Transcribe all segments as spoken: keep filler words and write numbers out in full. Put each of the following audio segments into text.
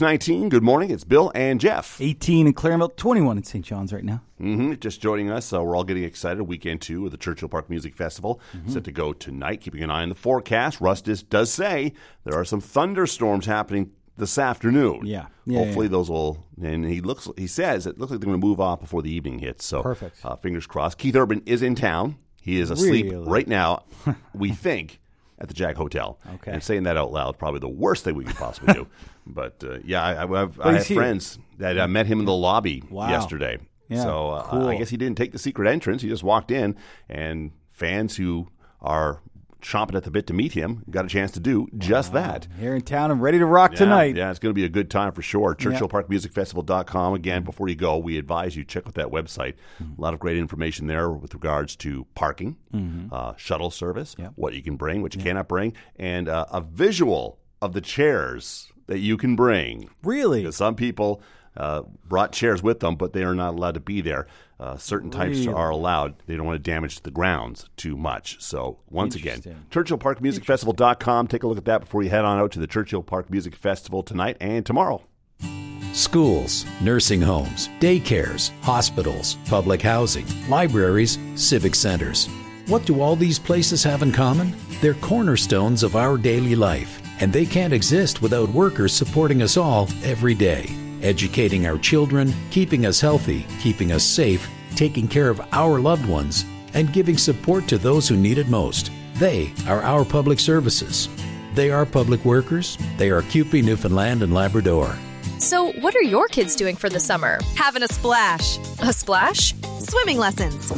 nineteen, good morning. It's Bill and Jeff. eighteen in Claremont, twenty-one in Saint John's right now. Mm-hmm. Just joining us. Uh, we're all getting excited. Weekend two of the Churchill Park Music Festival. Mm-hmm. Set to go tonight. Keeping an eye on the forecast. Russ does, does say there are some thunderstorms happening this afternoon. Yeah. yeah Hopefully yeah. those will, and he looks. He says it looks like they're going to move off before the evening hits. So perfect. Uh, fingers crossed. Keith Urban is in town. He is asleep really? right now, we think, at the Jag Hotel. Okay. And saying that out loud, probably the worst thing we could possibly do. But, uh, yeah, I, I have, I have friends that uh, met him in the lobby wow. yesterday. Yeah, so uh, cool. I guess he didn't take the secret entrance. He just walked in, and fans who are chomping at the bit to meet him got a chance to do just wow. that. Here in town and ready to rock yeah, tonight. Yeah, it's going to be a good time for sure. Churchill yeah. Park Music Festival dot com. Again, before you go, we advise you check out that website. Mm-hmm. A lot of great information there with regards to parking, mm-hmm. uh, shuttle service, yep. what you can bring, what you yep. cannot bring, and uh, a visual of the chairs that you can bring. Really? Because some people uh, brought chairs with them, but they are not allowed to be there. Uh, certain types really? are allowed. They don't want to damage the grounds too much. So, once again, Churchill Park Music Festival dot com. Take a look at that before you head on out to the Churchill Park Music Festival tonight and tomorrow. Schools, nursing homes, daycares, hospitals, public housing, libraries, civic centers. What do all these places have in common? They're cornerstones of our daily life, and they can't exist without workers supporting us all every day. Educating our children, keeping us healthy, keeping us safe, taking care of our loved ones, and giving support to those who need it most. They are our public services. They are public workers. They are C U P E Newfoundland and Labrador. So, what are your kids doing for the summer? Having a splash. A splash? Swimming lessons.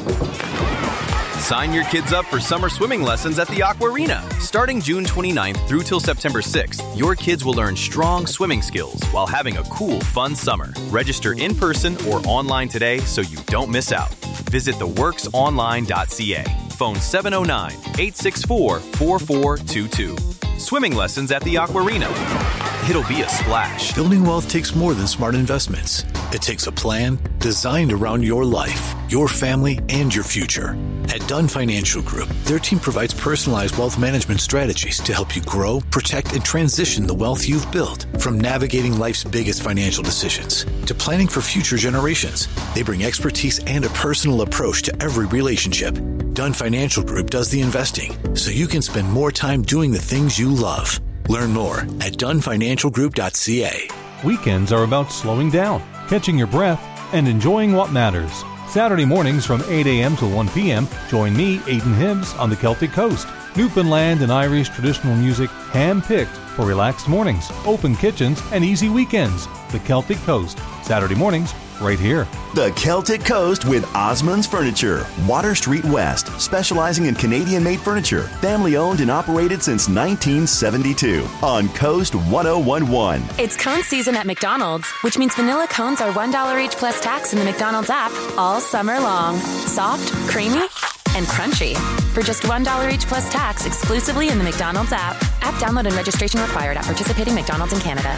Sign your kids up for summer swimming lessons at the Aquarina. Starting June twenty-ninth through till September sixth, your kids will learn strong swimming skills while having a cool, fun summer. Register in person or online today so you don't miss out. Visit the works online dot c a. Phone seven oh nine, eight six four, four four two two. Swimming lessons at the Aquarina. It'll be a splash. Building wealth takes more than smart investments. It takes a plan designed around your life, your family, and your future. At Dunn Financial Group, their team provides personalized wealth management strategies to help you grow, protect, and transition the wealth you've built. From navigating life's biggest financial decisions to planning for future generations, they bring expertise and a personal approach to every relationship. Dunn Financial Group does the investing so you can spend more time doing the things you love. Learn more at Dunn Financial Group dot c a. Weekends are about slowing down, catching your breath, and enjoying what matters. Saturday mornings from eight a.m. to one p.m., join me, Aidan Hibbs, on the Celtic Coast. Newfoundland and Irish traditional music hand-picked for relaxed mornings, open kitchens, and easy weekends. The Celtic Coast, Saturday mornings, right here. The Celtic Coast with Osmond's Furniture, Water Street West, specializing in Canadian-made furniture, family-owned and operated since nineteen seventy-two on Coast ten eleven. It's cone season at McDonald's, which means vanilla cones are one dollar each plus tax in the McDonald's app all summer long. Soft, creamy, and crunchy. For just one dollar each plus tax exclusively in the McDonald's app. App download and registration required at participating McDonald's in Canada.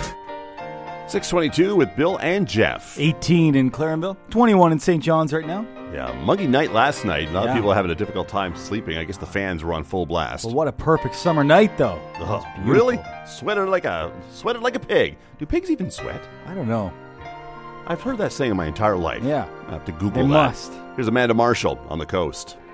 six twenty-two with Bill and Jeff. eighteen in Clarenville, twenty-one in Saint John's right now. Yeah, muggy night last night. A lot yeah. of people are having a difficult time sleeping. I guess the fans were on full blast. Well, what a perfect summer night, though. Oh, really? Sweated like a sweated like a pig. Do pigs even sweat? I don't know. I've heard that saying my entire life. Yeah. I have to Google they that. Must. Here's Amanda Marshall on the Coast.